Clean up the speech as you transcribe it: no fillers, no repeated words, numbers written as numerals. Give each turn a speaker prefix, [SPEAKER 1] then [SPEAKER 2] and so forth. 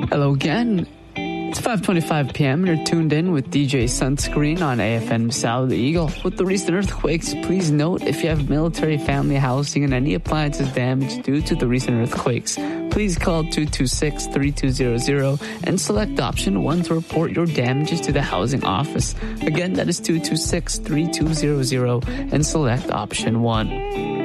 [SPEAKER 1] Hello again. It's 5:25 p.m. and you're tuned in with DJ Sunscreen on AFM South Eagle. With the recent earthquakes, please note if you have military family housing and any appliances damaged due to the recent earthquakes, please call 226-3200 and select option 1 to report your damages to the housing office. Again, that is 226-3200 and select option 1.